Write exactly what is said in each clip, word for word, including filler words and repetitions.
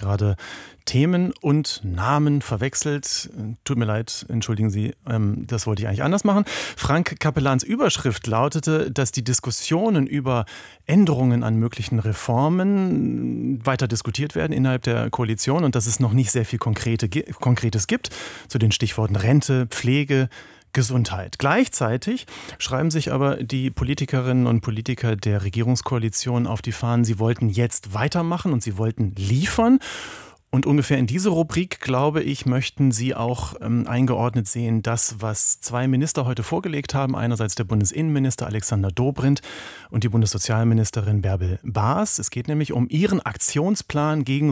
gerade Themen und Namen verwechselt. Tut mir leid, entschuldigen Sie, ähm, das wollte ich eigentlich anders machen. Frank Capellans Überschrift lautete, dass die Diskussionen über Änderungen an möglichen Reformen weiter diskutiert werden innerhalb der Koalition und dass es noch nicht sehr viel Konkrete, Konkretes gibt zu den Stichworten Rente, Pflege, Gesundheit. Gleichzeitig schreiben sich aber die Politikerinnen und Politiker der Regierungskoalition auf die Fahnen, sie wollten jetzt weitermachen und sie wollten liefern. Und ungefähr in diese Rubrik, glaube ich, möchten Sie auch ähm, eingeordnet sehen, das, was zwei Minister heute vorgelegt haben. Einerseits der Bundesinnenminister Alexander Dobrindt und die Bundessozialministerin Bärbel Baas. Es geht nämlich um ihren Aktionsplan gegen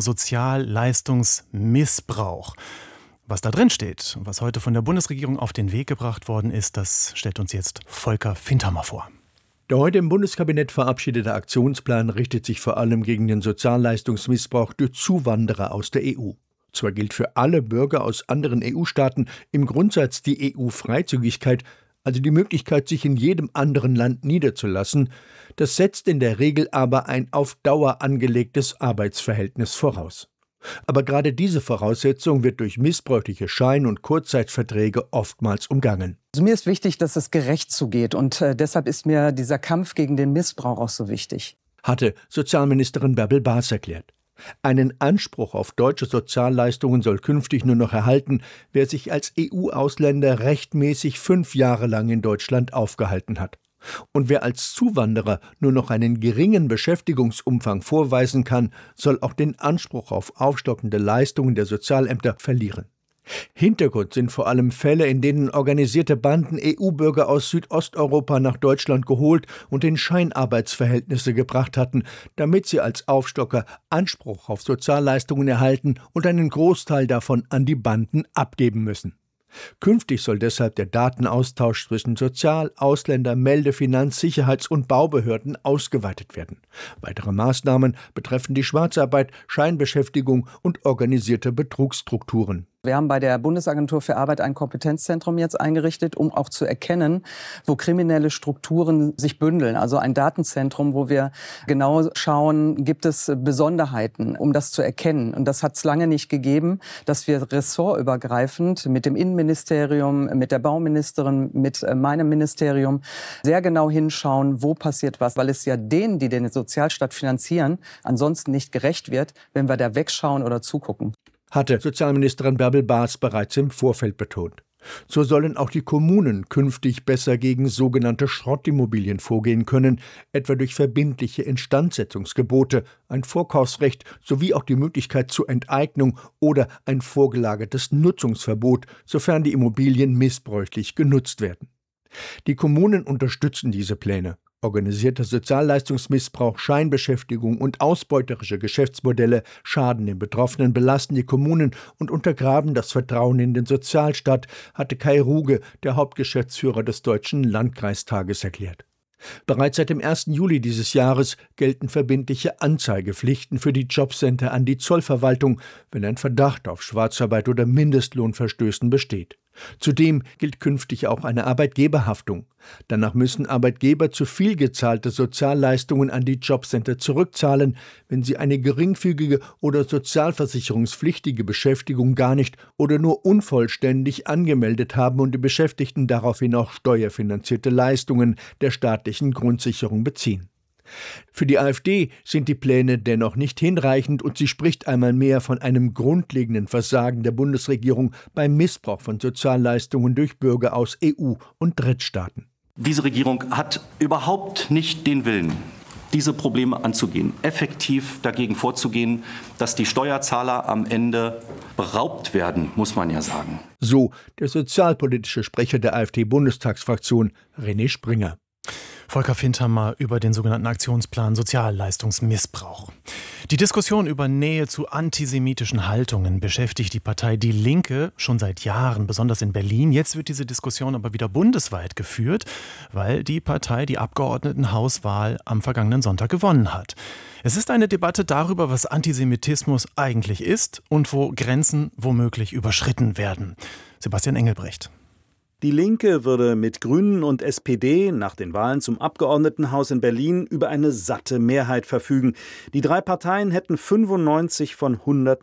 Sozialleistungsmissbrauch. Was da drin steht und was heute von der Bundesregierung auf den Weg gebracht worden ist, das stellt uns jetzt Volker Findhammer vor. Der heute im Bundeskabinett verabschiedete Aktionsplan richtet sich vor allem gegen den Sozialleistungsmissbrauch durch Zuwanderer aus der E U. Zwar gilt für alle Bürger aus anderen E U-Staaten im Grundsatz die E U-Freizügigkeit, also die Möglichkeit, sich in jedem anderen Land niederzulassen, das setzt in der Regel aber ein auf Dauer angelegtes Arbeitsverhältnis voraus. Aber gerade diese Voraussetzung wird durch missbräuchliche Schein- und Kurzzeitverträge oftmals umgangen. Also mir ist wichtig, dass es gerecht zugeht und äh, deshalb ist mir dieser Kampf gegen den Missbrauch auch so wichtig. Hatte Sozialministerin Bärbel Baas erklärt. Einen Anspruch auf deutsche Sozialleistungen soll künftig nur noch erhalten, wer sich als E U-Ausländer rechtmäßig fünf Jahre lang in Deutschland aufgehalten hat. Und wer als Zuwanderer nur noch einen geringen Beschäftigungsumfang vorweisen kann, soll auch den Anspruch auf aufstockende Leistungen der Sozialämter verlieren. Hintergrund sind vor allem Fälle, in denen organisierte Banden E U-Bürger aus Südosteuropa nach Deutschland geholt und in Scheinarbeitsverhältnisse gebracht hatten, damit sie als Aufstocker Anspruch auf Sozialleistungen erhalten und einen Großteil davon an die Banden abgeben müssen. Künftig soll deshalb der Datenaustausch zwischen Sozial-, Ausländer-, Melde-, Finanz-, Sicherheits- und Baubehörden ausgeweitet werden. Weitere Maßnahmen betreffen die Schwarzarbeit, Scheinbeschäftigung und organisierte Betrugsstrukturen. Wir haben bei der Bundesagentur für Arbeit ein Kompetenzzentrum jetzt eingerichtet, um auch zu erkennen, wo kriminelle Strukturen sich bündeln. Also ein Datenzentrum, wo wir genau schauen, gibt es Besonderheiten, um das zu erkennen. Und das hat es lange nicht gegeben, dass wir ressortübergreifend mit dem Innenministerium, mit der Bauministerin, mit meinem Ministerium sehr genau hinschauen, wo passiert was. Weil es ja denen, die den Sozialstaat finanzieren, ansonsten nicht gerecht wird, wenn wir da wegschauen oder zugucken. Hatte Sozialministerin Bärbel Baas bereits im Vorfeld betont. So sollen auch die Kommunen künftig besser gegen sogenannte Schrottimmobilien vorgehen können, etwa durch verbindliche Instandsetzungsgebote, ein Vorkaufsrecht sowie auch die Möglichkeit zur Enteignung oder ein vorgelagertes Nutzungsverbot, sofern die Immobilien missbräuchlich genutzt werden. Die Kommunen unterstützen diese Pläne. Organisierter Sozialleistungsmissbrauch, Scheinbeschäftigung und ausbeuterische Geschäftsmodelle schaden den Betroffenen, belasten die Kommunen und untergraben das Vertrauen in den Sozialstaat, hatte Kai Ruge, der Hauptgeschäftsführer des Deutschen Landkreistages, erklärt. Bereits seit dem ersten Juli dieses Jahres gelten verbindliche Anzeigepflichten für die Jobcenter an die Zollverwaltung, wenn ein Verdacht auf Schwarzarbeit oder Mindestlohnverstößen besteht. Zudem gilt künftig auch eine Arbeitgeberhaftung. Danach müssen Arbeitgeber zu viel gezahlte Sozialleistungen an die Jobcenter zurückzahlen, wenn sie eine geringfügige oder sozialversicherungspflichtige Beschäftigung gar nicht oder nur unvollständig angemeldet haben und die Beschäftigten daraufhin auch steuerfinanzierte Leistungen der staatlichen Grundsicherung beziehen. Für die AfD sind die Pläne dennoch nicht hinreichend und sie spricht einmal mehr von einem grundlegenden Versagen der Bundesregierung beim Missbrauch von Sozialleistungen durch Bürger aus E U- und Drittstaaten. Diese Regierung hat überhaupt nicht den Willen, diese Probleme anzugehen, effektiv dagegen vorzugehen, dass die Steuerzahler am Ende beraubt werden, muss man ja sagen. So der sozialpolitische Sprecher der AfD-Bundestagsfraktion René Springer. Volker Findhammer über den sogenannten Aktionsplan Sozialleistungsmissbrauch. Die Diskussion über Nähe zu antisemitischen Haltungen beschäftigt die Partei Die Linke schon seit Jahren, besonders in Berlin. Jetzt wird diese Diskussion aber wieder bundesweit geführt, weil die Partei die Abgeordnetenhauswahl am vergangenen Sonntag gewonnen hat. Es ist eine Debatte darüber, was Antisemitismus eigentlich ist und wo Grenzen womöglich überschritten werden. Sebastian Engelbrecht. Die Linke würde mit Grünen und S P D nach den Wahlen zum Abgeordnetenhaus in Berlin über eine satte Mehrheit verfügen. Die drei Parteien hätten fünfundneunzig von hundert